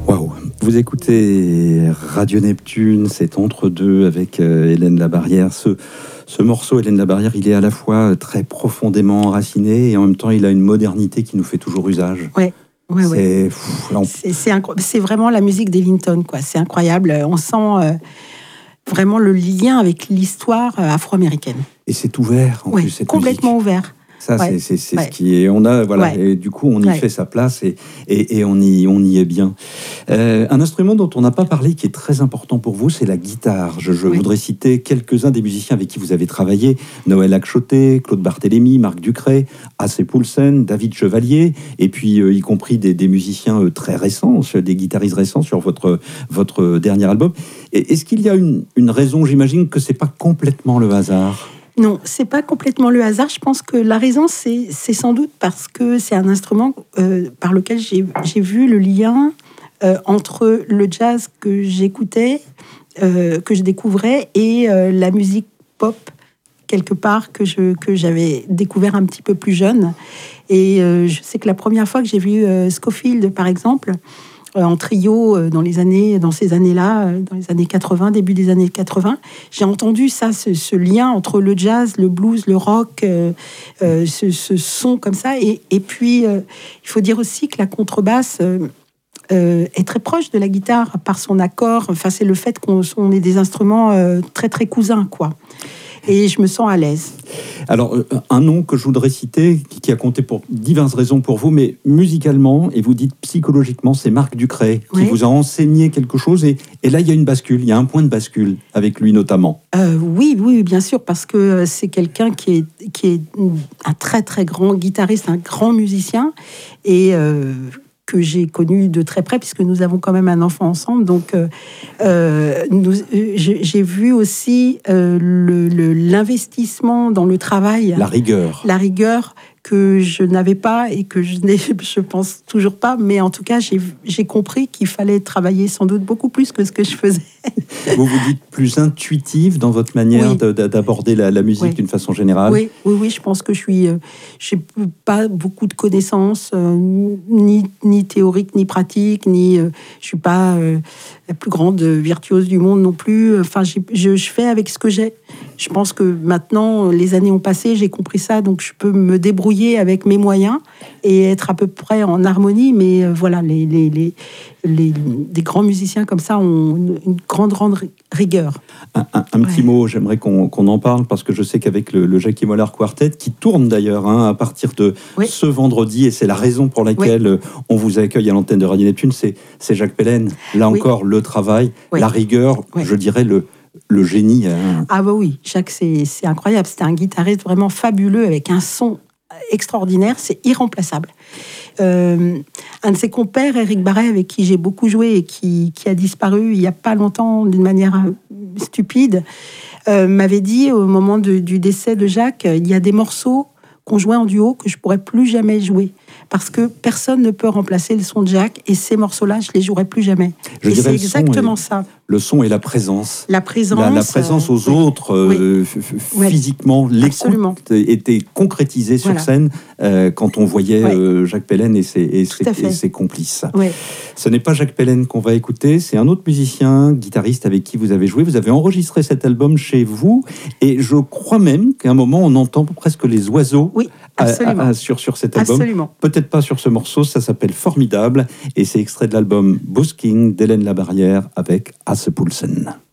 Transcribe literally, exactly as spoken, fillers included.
Waouh. Vous écoutez Radio Neptune, c'est Entre deux avec euh, Hélène Labarrière. Ce, ce morceau, Hélène Labarrière, il est à la fois très profondément enraciné et en même temps, il a une modernité qui nous fait toujours usage. Ouais. Ouais, c'est, ouais. pff, là, on... c'est, c'est, incro... c'est vraiment la musique d'Ellington, quoi. C'est incroyable. On sent euh, vraiment le lien avec l'histoire euh, afro-américaine. Et c'est ouvert, en ouais, plus, cette complètement musique. ouvert. Ça, ouais. c'est, c'est, c'est ouais. ce qui est... On a, voilà, ouais. et du coup, on y ouais. fait sa place et, et, et on, y, on y est bien. Euh, un instrument dont on n'a pas parlé, qui est très important pour vous, c'est la guitare. Je, je oui. voudrais citer quelques-uns des musiciens avec qui vous avez travaillé. Noël Akchoté, Claude Barthélémy, Marc Ducret, Ace Poulsen, David Chevalier, et puis euh, y compris des, des musiciens euh, très récents, des guitaristes récents sur votre, votre dernier album. Et, est-ce qu'il y a une, une raison, j'imagine, que c'est pas complètement le hasard ? Non, c'est pas complètement le hasard. Je pense que la raison, c'est, c'est sans doute parce que c'est un instrument euh, par lequel j'ai, j'ai vu le lien euh, entre le jazz que j'écoutais, euh, que je découvrais, et euh, la musique pop, quelque part, que, je, que j'avais découvert un petit peu plus jeune. Et euh, je sais que la première fois que j'ai vu euh, Scofield, par exemple, en trio dans les années, dans ces années-là, dans les années quatre-vingts, début des années quatre-vingts, j'ai entendu ça, ce, ce lien entre le jazz, le blues, le rock, euh, euh, ce, ce son comme ça. Et, et puis, euh, il faut dire aussi que la contrebasse euh, euh, est très proche de la guitare par son accord. Enfin, c'est le fait qu'on on ait des instruments euh, très très cousins, quoi. Et je me sens à l'aise. Alors, un nom que je voudrais citer, qui a compté pour diverses raisons pour vous, mais musicalement, et vous dites psychologiquement, c'est Marc Ducret, qui oui. vous a enseigné quelque chose, et, et là, il y a une bascule, il y a un point de bascule, avec lui notamment. Euh, oui, oui, bien sûr, parce que c'est quelqu'un qui est, qui est un très, très grand guitariste, un grand musicien, et... Euh, que j'ai connu de très près, puisque nous avons quand même un enfant ensemble. Donc, euh, euh, nous, j'ai, j'ai vu aussi euh, le, le, l'investissement dans le travail. La rigueur. La rigueur que je n'avais pas et que je n'ai, je pense toujours pas. Mais en tout cas, j'ai, j'ai compris qu'il fallait travailler sans doute beaucoup plus que ce que je faisais. Vous vous dites plus intuitive dans votre manière oui. de, d'aborder la, la musique oui. d'une façon générale. Oui, oui, oui, je pense que je suis, euh, j'ai pas beaucoup de connaissances, euh, ni, ni théoriques, ni pratiques, ni, euh, je suis pas euh, la plus grande virtuose du monde non plus. Enfin, je, je fais avec ce que j'ai. Je pense que maintenant, les années ont passé, j'ai compris ça, donc je peux me débrouiller avec mes moyens et être à peu près en harmonie. Mais euh, voilà, les, les, les, les, des grands musiciens comme ça ont une, une grande, grande rigueur. Un, un, un petit ouais. mot, j'aimerais qu'on, qu'on en parle, parce que je sais qu'avec le, le Jackie Mollard Quartet, qui tourne d'ailleurs hein, à partir de oui. ce vendredi, et c'est la raison pour laquelle oui. on vous accueille à l'antenne de Radio Neptune, c'est, c'est Jacques Pellen. Là oui. encore, le travail, oui. la rigueur, oui. je dirais le... Le génie. Hein. Ah bah oui, Jacques, c'est, c'est incroyable. C'était un guitariste vraiment fabuleux avec un son extraordinaire. C'est irremplaçable. Euh, un de ses compères, Éric Barret, avec qui j'ai beaucoup joué et qui, qui a disparu il n'y a pas longtemps d'une manière stupide, euh, m'avait dit au moment de, du décès de Jacques, il y a des morceaux qu'on jouait en duo que je ne pourrais plus jamais jouer. Parce que personne ne peut remplacer le son de Jacques, et ces morceaux-là, je ne les jouerai plus jamais. Je et c'est exactement et, ça. Le son et la présence. La présence. La, la présence aux euh, autres, oui. euh, oui. physiquement, oui. l'écoute Absolument. était concrétisée sur voilà. scène euh, quand on voyait oui. euh, Jacques Pellen et ses, et ses, et ses complices. Oui. Ce n'est pas Jacques Pellen qu'on va écouter, c'est un autre musicien, guitariste avec qui vous avez joué. Vous avez enregistré cet album chez vous, et je crois même qu'à un moment, on entend presque les oiseaux oui. Absolument. À, à, sur, sur cet album. Absolument. Peut-être pas sur ce morceau, ça s'appelle Formidable, et c'est extrait de l'album Busking d'Hélène Labarrière avec Ace Poulsen.